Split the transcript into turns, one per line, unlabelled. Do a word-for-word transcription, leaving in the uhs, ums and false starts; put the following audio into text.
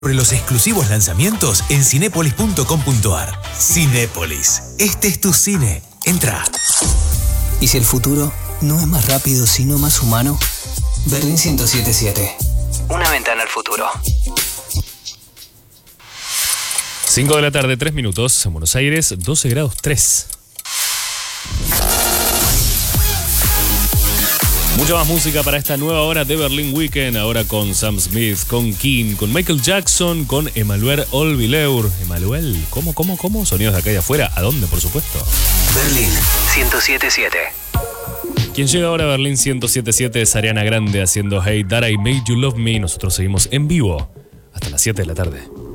Sobre los exclusivos lanzamientos en cinépolis punto com punto ar. Cinépolis, este es tu cine. Entra.
¿Y si el futuro no es más rápido, sino más humano? Berlín ciento siete siete. Una ventana al futuro.
cinco de la tarde, tres minutos. En Buenos Aires, doce grados tres. Mucha más música para esta nueva hora de Berlín Weekend. Ahora con Sam Smith, con King, con Michael Jackson, con Emmanuel Olvileur. Emmanuel, ¿cómo, cómo, cómo? Sonidos de acá y de afuera. ¿A dónde, por supuesto?
Berlín ciento siete siete.
Quien llega ahora a Berlín ciento siete siete es Ariana Grande haciendo Hey That I Made You Love Me. Nosotros seguimos en vivo hasta las siete de la tarde.